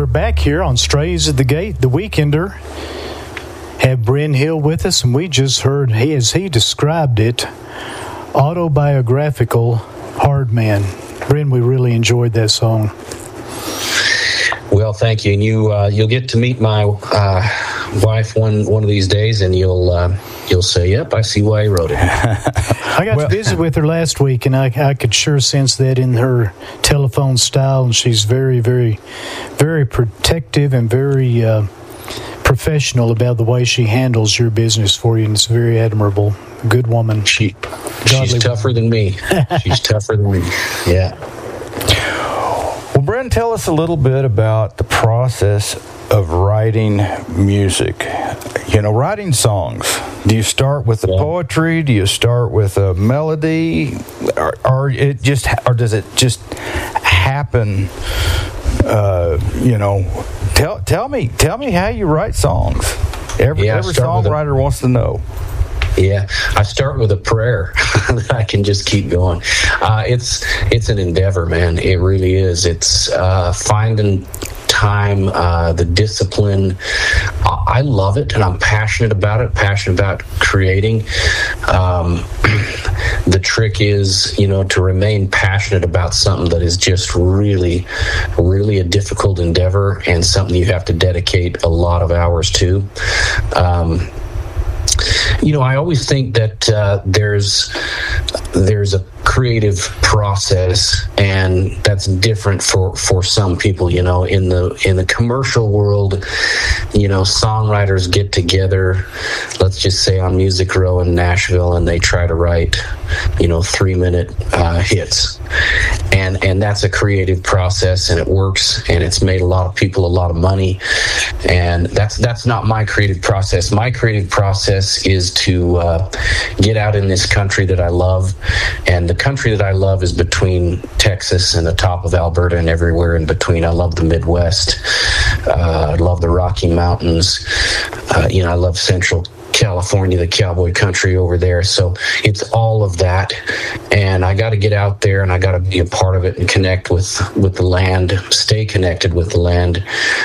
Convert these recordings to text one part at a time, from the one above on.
back here on Strays at the Gate, the Weekender. Have Bryn Hill with us, and we just heard, as he described it, autobiographical Hard Man. Bryn, we really enjoyed that song. Well, thank you, and you'll get to meet my wife one of these days, and you'll say, "Yep, I see why he wrote it." I got to visit with her last week, and I could sure sense that in her telephone style, and she's very, very, very protective and very professional about the way she handles your business for you, and it's very admirable. Good woman. She's tougher than me. She's tougher than me. Yeah. Well, Bryn, tell us a little bit about the process of writing music. Writing songs. Do you start with the poetry? Do you start with a melody, or does it just happen? Tell me how you write songs. Every songwriter wants to know. Yeah, I start with a prayer that I can just keep going. It's an endeavor, man. It really is. It's finding time, the discipline. I love it, and I'm passionate about it, passionate about creating. The trick is, to remain passionate about something that is just really, really a difficult endeavor and something you have to dedicate a lot of hours to. I always think that there's a creative process, and that's different for some people. In the commercial world, songwriters get together, let's just say on Music Row in Nashville, and they try to write 3-minute hits, and that's a creative process, and it works, and it's made a lot of people a lot of money. And that's not my creative process. My creative process is to get out in this country that I love, and the country that I love is between Texas and the top of Alberta and everywhere in between. I love the Midwest. I love the Rocky Mountains. I love Central California, the cowboy country over there. So it's all of that, and I got to get out there, and I got to be a part of it and connect with the land, stay connected with the land.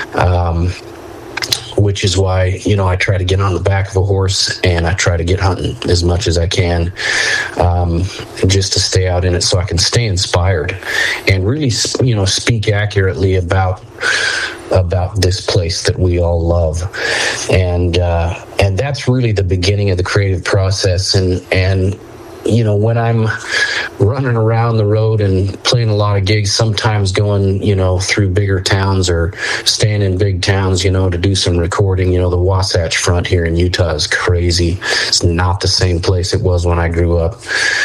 Which is why, I try to get on the back of a horse, and I try to get hunting as much as I can, just to stay out in it so I can stay inspired and really, speak accurately about this place that we all love. And that's really the beginning of the creative process. And when I'm running around the road and playing a lot of gigs, sometimes going, through bigger towns or staying in big towns, to do some recording. The Wasatch Front here in Utah is crazy. It's not the same place it was when I grew up.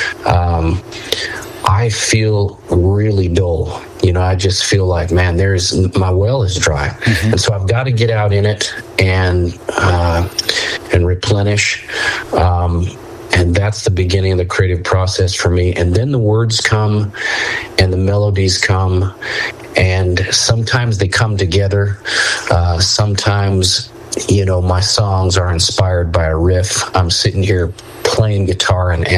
I feel really dull. I just feel like, man, my well is dry. Mm-hmm. And so I've got to get out in it and replenish. And that's the beginning of the creative process for me. And then the words come and the melodies come, and sometimes they come together. Sometimes, my songs are inspired by a riff. I'm sitting here playing guitar and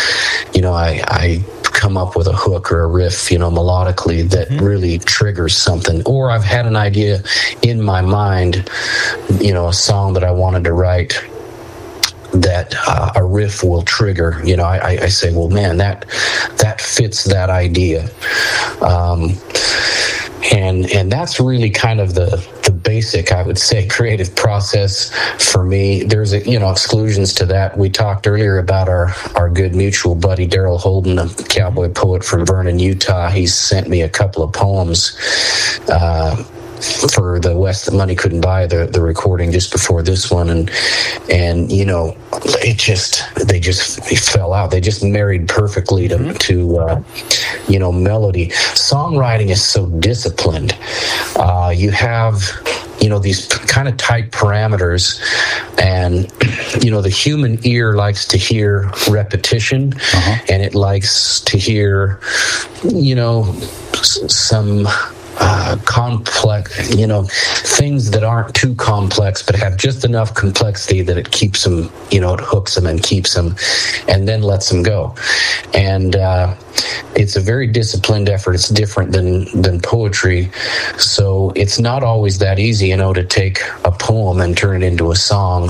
I come up with a hook or a riff, melodically that really triggers something. Or I've had an idea in my mind, a song that I wanted to write that a riff will trigger. I say, well, man, that fits that idea. And that's really kind of the basic, I would say, creative process for me. There's exclusions to that. We talked earlier about our good mutual buddy Daryl Holden, a cowboy poet from Vernon, Utah. He sent me a couple of poems for the West That Money Couldn't Buy, the recording just before this one, and they just fell out. They just married perfectly to melody. Songwriting is so disciplined. You have these kind of tight parameters, and the human ear likes to hear repetition, and it likes to hear some complex, things that aren't too complex, but have just enough complexity that it keeps them, it hooks them and keeps them, and then lets them go. And it's a very disciplined effort. It's different than poetry. So it's not always that easy, to take a poem and turn it into a song.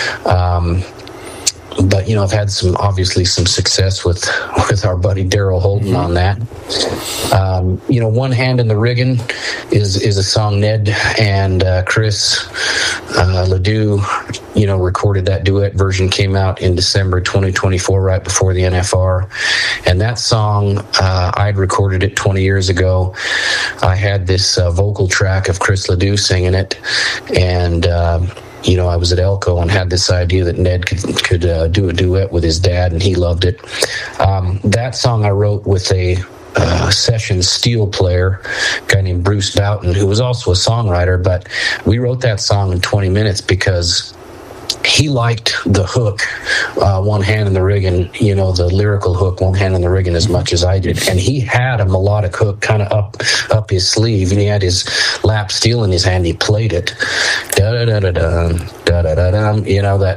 But I've had obviously some success with our buddy Daryl Holden on that. One Hand in the Riggin' is a song Ned and Chris Ledoux, recorded. That duet version came out in December 2024, right before the NFR. And that song, I'd recorded it 20 years ago. I had this vocal track of Chris Ledoux singing it, and I was at Elko and had this idea that Ned could do a duet with his dad, and he loved it. That song I wrote with a session steel player, a guy named Bruce Boughton, who was also a songwriter, but we wrote that song in 20 minutes because he liked the hook, One Hand in the Riggin', the lyrical hook, One Hand in the Riggin', as much as I did. And he had a melodic hook kind of up his sleeve, and he had his lap steel in his hand. He played it. Da-da-da-da-dum, da-da-da-dum,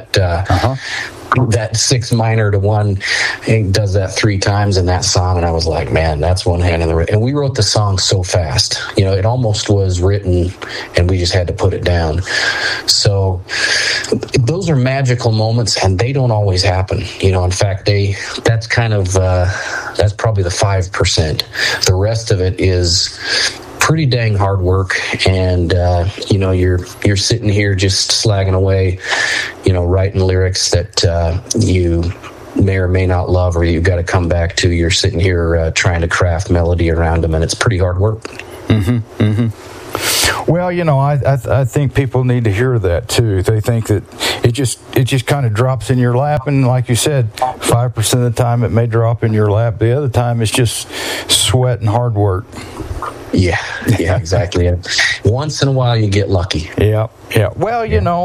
that 6 minor to 1, he does that 3 times in that song, and I was like, man, that's One Hand in the Riggin'. And we wrote the song so fast, it almost was written, and we just had to put it down. So those are magical moments, and they don't always happen. In fact, that's probably the 5%. The rest of it is pretty dang hard work, and you're sitting here just slagging away, writing lyrics that you may or may not love, or you've got to come back to. You're sitting here trying to craft melody around them, and it's pretty hard work. Mm-hmm. Mm-hmm. Well, I think people need to hear that too. They think that it just kind of drops in your lap, and like you said, 5% of the time it may drop in your lap. The other time it's just sweat and hard work. Yeah, exactly. Once in a while you get lucky. Yeah. Well,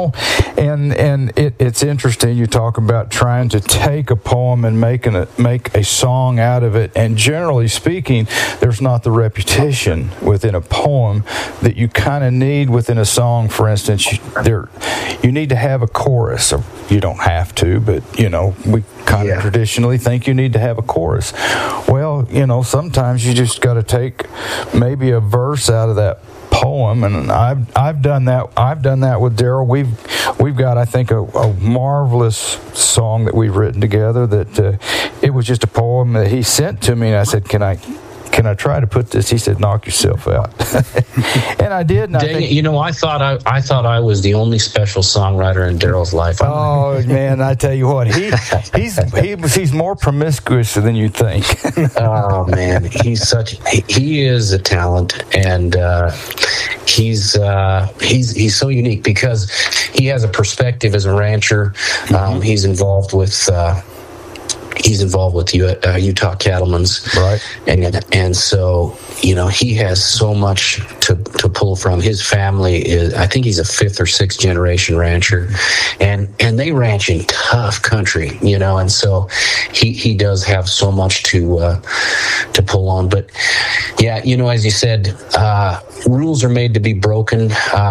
and it's interesting. You talk about trying to take a poem and make a song out of it. And generally speaking, there's not the repetition within a poem that you kind of need within a song. For instance, you need to have a chorus. Or you don't have to, but we kind of traditionally think you need to have a chorus. Well, sometimes you just got to take maybe a verse out of that poem, and I've done that. I've done that with Daryl. We've got, I think, a marvelous song that we've written together. That it was just a poem that he sent to me, and I said, "Can I try to put this?" He said, "Knock yourself out." And I did. And Dang it, I thought I was the only special songwriter in Daryl's life. Oh man, I tell you what, he's more promiscuous than you think. Oh man, he is a talent, and he's so unique because he has a perspective as a rancher. He's involved with Utah Cattlemen's, right? And so he has so much to pull from. His family is, I think he's a 5th or 6th generation rancher, and they ranch in tough country, and so he does have so much to pull on. But yeah, as you said, rules are made to be broken.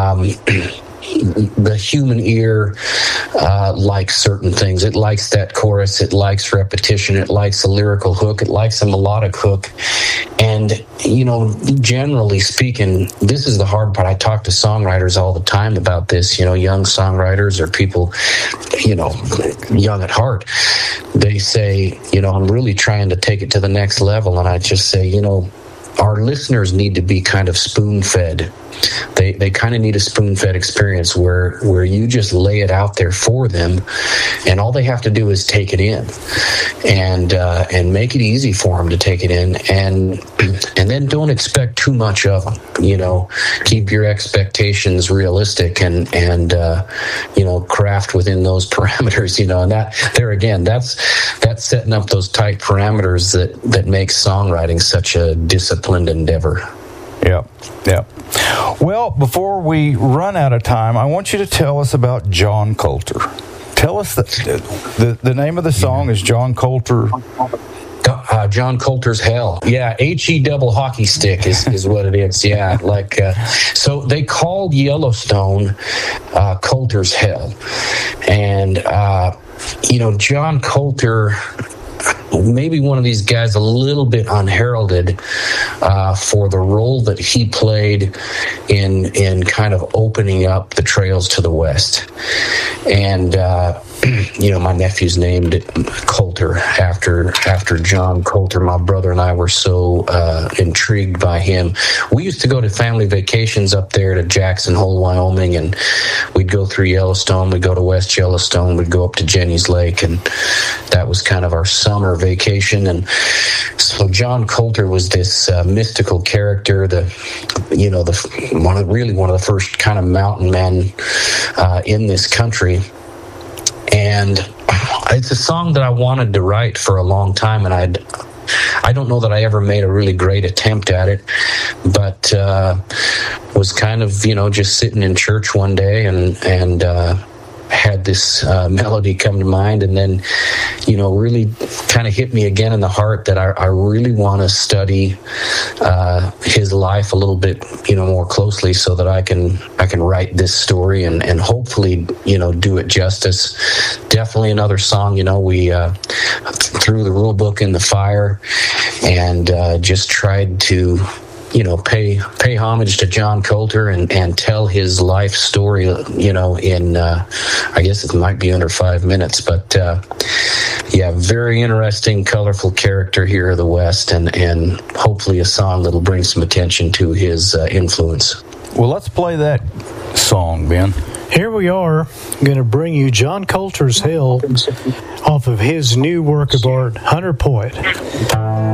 The human ear likes certain things. It likes that chorus. It likes repetition. It likes a lyrical hook. It likes a melodic hook. And, generally speaking, this is the hard part. I talk to songwriters all the time about this, young songwriters or people, young at heart. They say, I'm really trying to take it to the next level. And I just say, our listeners need to be kind of spoon-fed. They kind of need a spoon-fed experience where you just lay it out there for them, and all they have to do is take it in, and make it easy for them to take it in, and then don't expect too much of them. Keep your expectations realistic, and craft within those parameters. And that there again, that's setting up those tight parameters that makes songwriting such a disciplined endeavor. Yeah. Well, before we run out of time, I want you to tell us about John Colter. Tell us the name of the song is John Colter. John Coulter's Hell. Yeah, HE double hockey stick is what it is. Yeah, like so they called Yellowstone Coulter's Hell, and John Coulter, maybe one of these guys a little bit unheralded for the role that he played in kind of opening up the trails to the West. And my nephew's named Coulter after John Coulter. My brother and I were so intrigued by him. We used to go to family vacations up there to Jackson Hole, Wyoming, and we'd go through Yellowstone, we'd go to West Yellowstone, we'd go up to Jenny's Lake, and that was kind of our summer vacation. And so John Coulter was this mystical character, one of the first kind of mountain men in this country. And it's a song that I wanted to write for a long time, and I don't know that I ever made a really great attempt at it, but was kind of just sitting in church one day and had this melody come to mind, and then really kind of hit me again in the heart that I really want to study his life a little bit more closely, so that I can write this story and hopefully do it justice. Definitely another song we threw the rule book in the fire and just tried to pay homage to John Coulter and tell his life story, in I guess it might be under 5 minutes, but very interesting, colorful character here of the West, and hopefully a song that'll bring some attention to his influence. Well, let's play that song, Ben. Here we are, going to bring you John Coulter's Hell off of his new work of art, Hunter Poet.